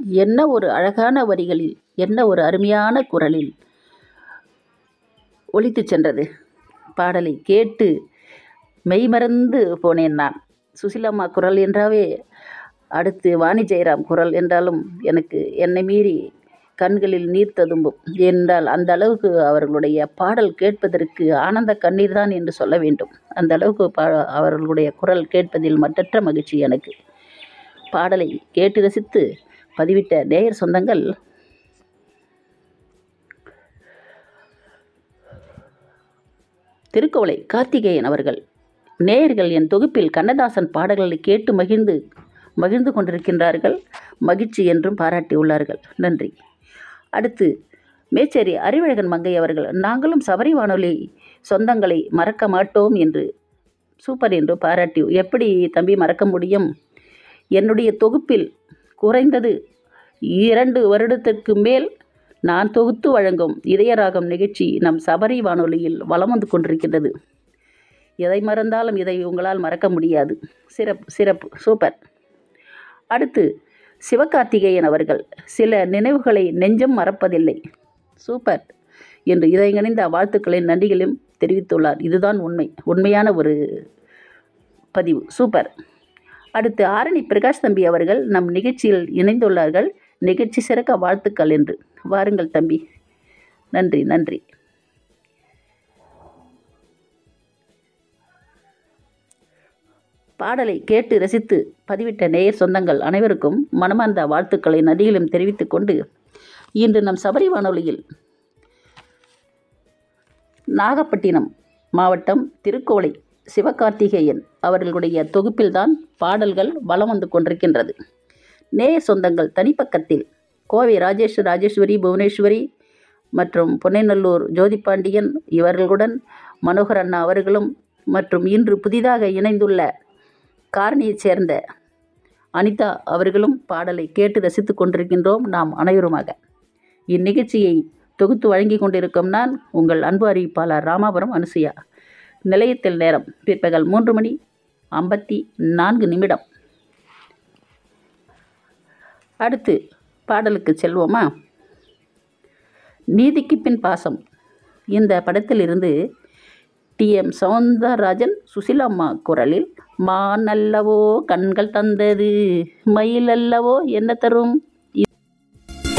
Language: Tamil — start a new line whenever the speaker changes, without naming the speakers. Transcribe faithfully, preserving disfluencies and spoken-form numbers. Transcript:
என்ன ஒரு அழகான வரிகளில், என்ன ஒரு அருமையான குரலில் ஒலித்துச் சென்றது. பாடலை கேட்டு மெய்மறந்து போனேன் நான். சுசிலாம்மா குரல் என்றாவே, அடுத்து வாணி ஜெயராம் குரல் என்றாலும் எனக்கு என்னை மீறி கண்களில் நீர் ததும்பும். என்றால் அந்த அளவுக்கு அவர்களுடைய பாடல் கேட்பதற்கு ஆனந்த கண்ணீர் தான் என்று சொல்ல வேண்டும். அந்த அளவுக்கு பா அவர்களுடைய குரல் கேட்பதில் மற்றற்ற மகிழ்ச்சி எனக்கு. பாடலை கேட்டு ரசித்து பதிவிட்ட நேயர் சொந்தங்கள் திருக்கோளை கார்த்திகேயன் அவர்கள், நேயர்கள் என் தொகுப்பில் கண்ணதாசன் பாடல்களை கேட்டு மகிழ்ந்து மகிழ்ந்து கொண்டிருக்கின்றார்கள், மகிழ்ச்சி என்றும் பாராட்டியுள்ளார்கள், நன்றி. அடுத்து மேச்சேரி அறிவழகன் மங்கை அவர்கள், நாங்களும் சபரி வானொலி சொந்தங்களை மறக்க மாட்டோம் என்று சூப்பர் என்று பாராட்டி, எப்படி தம்பி மறக்க முடியும்? என்னுடைய தொகுப்பில் குறைந்தது இரண்டு வருடத்திற்கு மேல் நான் தொகுத்து வழங்கும் இதயராகம் நிகழ்ச்சி நம் சபரி வானொலியில் வலம் வந்து கொண்டிருக்கின்றது. எதை மறந்தாலும் இதை உங்களால் மறக்க முடியாது. சிறப்பு சிறப்பு சூப்பர். அடுத்து சிவகார்த்திகேயன் அவர்கள், சில நினைவுகளை நெஞ்சம் மறப்பதில்லை, சூப்பர் என்று இதயங்கனிந்த வாழ்த்துக்களின் நன்றிகளையும் தெரிவித்துள்ளார். இதுதான் உண்மை, உண்மையான ஒரு பதிவு, சூப்பர். அடுத்து ஆரணி பிரகாஷ் தம்பி அவர்கள் நம் நிகழ்ச்சியில் இணைந்துள்ளார்கள், நிகழ்ச்சி சிறக்க வாழ்த்துக்கள் என்று. வாருங்கள் தம்பி, நன்றி நன்றி. பாடலை கேட்டு ரசித்து பதிவிட்ட நேயர் சொந்தங்கள் அனைவருக்கும் மனமார்ந்த வாழ்த்துக்களை நன்றிகளும் தெரிவித்துக் கொண்டு, இன்று நம் சபரி வானொலியில் நாகப்பட்டினம் மாவட்டம் திருக்கோளை சிவகார்த்திகேயன் அவர்களுடைய தொகுப்பில்தான் பாடல்கள் வலம் வந்து கொண்டிருக்கின்றது. நேயர் சொந்தங்கள் தனிப்பக்கத்தில் கோவை ராஜேஷ் ராஜேஸ்வரி புவனேஸ்வரி மற்றும் பொன்னைநல்லூர் ஜோதிபாண்டியன் இவர்களுடன் மனோகர் அண்ணா அவர்களும் மற்றும் இன்று புதிதாக இணைந்துள்ள காரணியைச் சேர்ந்த அனிதா அவர்களும் பாடலை கேட்டு ரசித்து கொண்டிருக்கின்றோம் நாம் அனைவருமாக. இந்நிகழ்ச்சியை தொகுத்து வழங்கி கொண்டிருக்கும் நான் உங்கள் அன்பு அறிவிப்பாளர் ராமாபுரம் அனுசுயா. நிலையத்தில் நேரம் பிற்பகல் மூன்று மணி ஐம்பத்தி நான்கு நிமிடம். அடுத்து பாடலுக்கு செல்வோமா? நீதிக்கு பின் பாசம் இந்த படத்திலிருந்து டி எம் சௌந்தரராஜன் சுசிலாம்மா குரலில், மான் அல்லவோ கண்கள் தந்தது, மயில் அல்லவோ என்ன தரும்,